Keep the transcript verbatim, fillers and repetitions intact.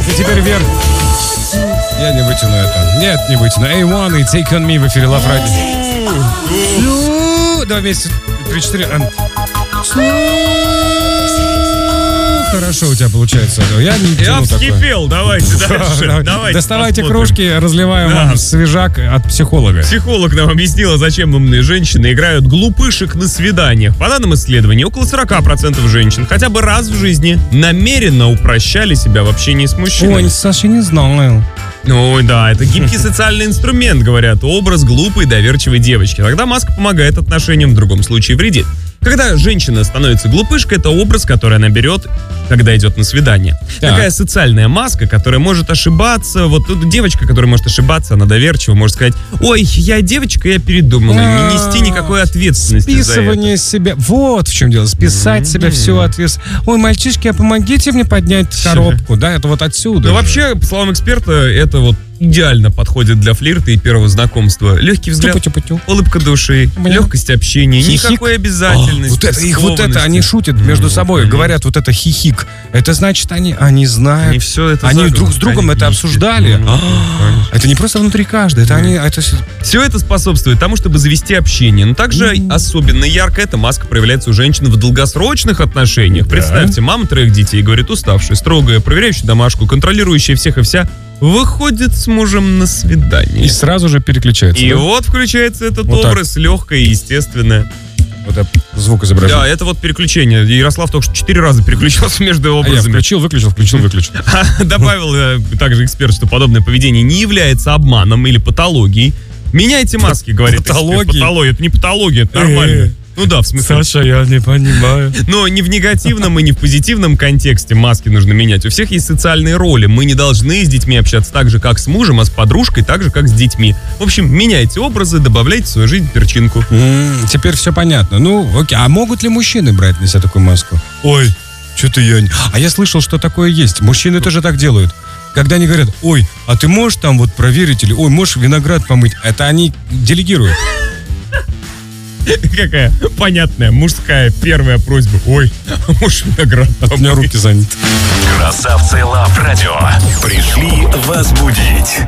и теперь вверх. Я не вытяну это. Нет, не вытяну. эй один и Take On Me в эфире Love Radio. Давай вместе. Три-четыре. Хорошо у тебя получается. Я не Я вскипел. Такое. Давайте дальше. Давайте Доставайте посмотрим. кружки, разливаем да. вам свежак от психолога. Психолог нам объяснила, зачем умные женщины играют глупышек на свиданиях. По данным исследований, около сорок процентов женщин хотя бы раз в жизни намеренно упрощали себя в общении с мужчинами. Ой, Саша, не знал. Ой, да, это гибкий социальный инструмент, говорят. Образ глупой, доверчивой девочки. Тогда маска помогает отношениям, в другом случае вредит. Когда женщина становится глупышкой, это образ, который она берет, когда идет на свидание. Так. Такая социальная маска, которая может ошибаться. Вот тут девочка, которая может ошибаться, она доверчива, может сказать: ой, я девочка, я передумала. Не нести никакой ответственности за это. Списывание себя. Вот в чем дело. Списать себя всю ответственность. Ой, мальчишки, а помогите мне поднять коробку. Да, это вот отсюда. Ну, вообще, по словам эксперта, это вот идеально подходит для флирта и первого знакомства. Легкий взгляд, Тю-пу-тю-пу-тю. улыбка души, Блин. легкость общения, Хихик. никакой обязательности. О, вот это, их вот это, они шутят между собой, конечно. говорят вот это хихик. Это значит, они, они знают. Они все это Они заговор, друг с другом это конечно. обсуждали. Ну, А, это не просто внутри каждой, это они... Это... Все это способствует тому, чтобы завести общение. Но также mm-hmm. особенно ярко эта маска проявляется у женщин в долгосрочных отношениях. Да. Представьте, мама троих детей, говорит, уставшая, строгая, проверяющая домашку, контролирующая всех и вся, выходит с мужем на свидание. И сразу же переключается. И да? вот включается этот вот образ, легкое и естественное. Вот это звук изображения. Да, это вот переключение. Ярослав только что четыре раза переключался между образами. А я включил, выключил, включил, выключил. Добавил также эксперт, что подобное поведение не является обманом или патологией. Меняйте маски, говорит эксперт. Патология. Это не патология, это нормально. Ну да, в смысле. Саша, я не понимаю. Но не в негативном и не в позитивном контексте маски нужно менять. У всех есть социальные роли. Мы не должны с детьми общаться так же, как с мужем, а с подружкой так же, как с детьми. В общем, меняйте образы, добавляйте в свою жизнь перчинку. М-м, теперь все понятно. Ну, окей. А могут ли мужчины брать на себя такую маску? Ой, что-то я... А я слышал, что такое есть. Мужчины тоже так делают. Когда они говорят: ой, а ты можешь там вот проверить, или ой, можешь виноград помыть. Это они делегируют. Какая понятная мужская первая просьба. Ой, а можешь виноград помыть? У меня руки заняты. Красавцы Лав Радио. Пришли вас будить.